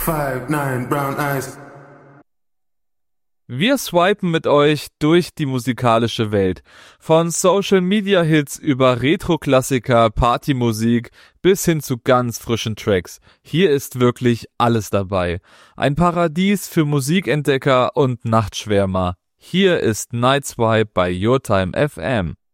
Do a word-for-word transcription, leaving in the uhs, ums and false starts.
five, nine, brown eyes. Wir swipen mit euch durch die musikalische Welt. Von Social-Media-Hits über Retro-Klassiker, Partymusik bis hin zu ganz frischen Tracks. Hier ist wirklich alles dabei. Ein Paradies für Musikentdecker und Nachtschwärmer. Hier ist Night Swipe bei Your Time F M.